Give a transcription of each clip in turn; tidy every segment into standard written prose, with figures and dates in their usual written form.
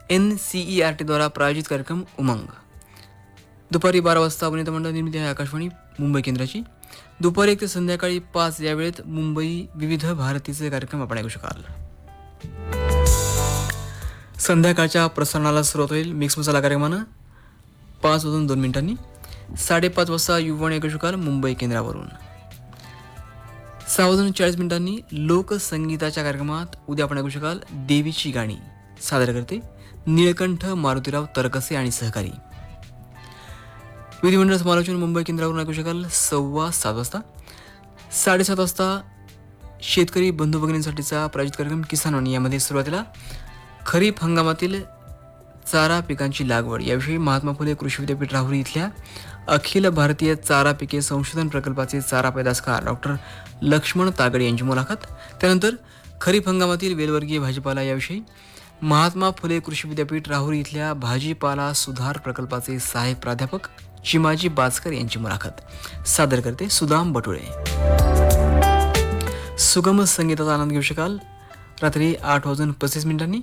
NCERT द्वारा प्रायोजित कार्यक्रम उमंग. दुपारी 12 वाजता अभिनेता मंडळ निर्मिती आहे आकाशवाणी मुंबई केंद्राची. दुपारी 1 ते संध्याकाळी 5 या वेळेत मुंबई विविध भारतीचे कार्यक्रम आपण ऐकू शकाल. संध्याकाळच्या प्रसारणाला सुरुवात होईल मिक्स मसाला कार्यक्रमानं 5 वाजून 2 मिनिटांनी. 5:30 वाजता युवाणी ऐकू शकाल मुंबई केंद्रावरून. 6 वाजून 40 मिनिटांनी लोकसंगीताच्या कार्यक्रमात उद्या आपण ऐकू शकाल देवीची गाणी. सादर करते निळकंठ मारुतीराव तरकसे आणि सहकारी. विधिमंडळ समालोचन मुंबई केंद्रावरून ऐकू शकाल 7:15 वाजता. 7:30 वाजता शेतकरी बंधू भगिनींसाठीचा प्रायोजित कार्यक्रम किसानवाणी. यामध्ये सुरुवातीला खरीप हंगामातील चारा पिकांची लागवड याविषयी महात्मा फुले कृषी विद्यापीठ राहुरी इथल्या अखिल भारतीय चारा पिके संशोधन प्रकल्पाचे चारा पैदासकार डॉक्टर लक्ष्मण तागडे यांची मुलाखत. त्यानंतर खरीप हंगामातील वेलवर्गीय भाजीपाला याविषयी महात्मा फुले कृषी विद्यापीठ राहुरी इथल्या भाजीपाला सुधार प्रकल्पाचे सहाय्यक प्राध्यापक चिमाजी बाचकर यांची मुलाखत. सादर करते सुदाम बटुळे. सुगम संगीताचा आनंद घेऊ शकाल रात्री 8 वाजून 35 मिनिटांनी.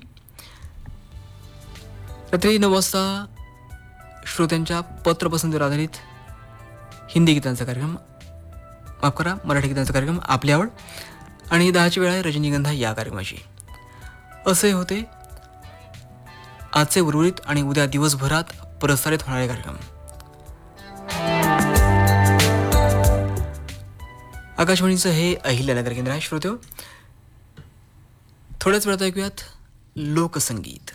रात्री 9 वाजता श्रोत्यांच्या पत्रपसंतीवर आधारित हिंदी गीतांचा कार्यक्रम मराठी गीतांचा कार्यक्रम आपली आवड. आणि 10ची वेळ आहे रजनीगंधा या कार्यक्रमाची. असे होते आजचे उर्वरित आणि उद्या दिवसभरात प्रसारित होणारे कार्यक्रम. आकाशवाणीचं हे अहिल्यानगर केंद्र आहे. श्रोत्यो, थोड्याच वेळात ऐकूयात लोकसंगीत.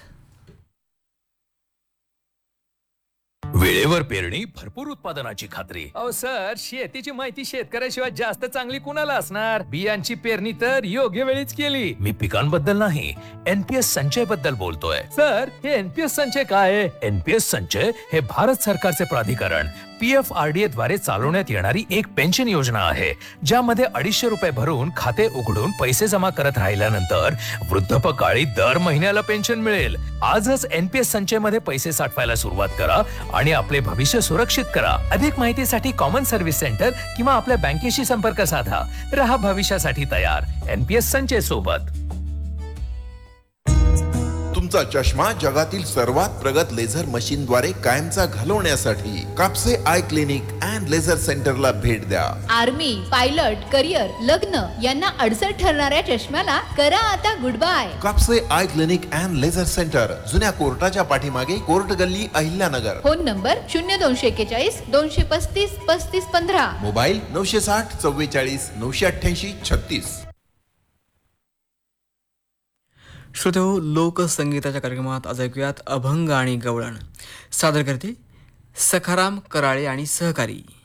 वेळेवर पेरणी, भरपूर उत्पादनाची खात्री. अहो सर, शेतीची माहिती शेतकऱ्याशिवाय जास्त चांगली कुणाला असणार? बियांची पेरणी तर योग्य वेळीच केली. मी पिकांबद्दल नाही, NPS संचय बद्दल बोलतोय. सर, हे NPS संचय काय आहे? NPS संचय हे भारत सरकारचे प्राधिकरण PFRDA द्वारे चालवण्यात येणारी एक पेन्शन योजना आहे, ज्यामध्ये 250 रुपये भरून खाते उघडून पैसे जमा करत राहिल्यानंतर वृद्धापकाळी दर महिन्याला पेन्शन मिळेल. आजच NPS संचय मध्ये पैसे साठवायला सुरुवात करा आणि आपले भविष्य सुरक्षित करा. अधिक माहितीसाठी कॉमन सर्व्हिस सेंटर किंवा आपल्या बँकेशी संपर्क साधा. रहा भविष्यासाठी तयार NPS संचय सोबत. तुमचा चष्मा जगातील सर्वात प्रगत लेझर मशीनद्वारे कायमचा घालवण्यासाठी Kapse eye clinic and laser सेंटरला भेट द्या. आर्मी, पायलट, करिअर, लग्न यांना अडचण ठरणाऱ्या चष्म्याला करा आता good bye. Kapse eye clinic and laser centre, जुन्या कोर्टाच्या पाठीमागे, कोर्ट गल्ली, अहिल्यानगर. Phone number 0241 235 3515. मोबाईल 960 44 988 36. श्रोतेहो, लोकसंगीताच्या कार्यक्रमात आज ऐकूयात अभंग आणि गवळण. सादर करते सखाराम कराळे आणि सहकारी.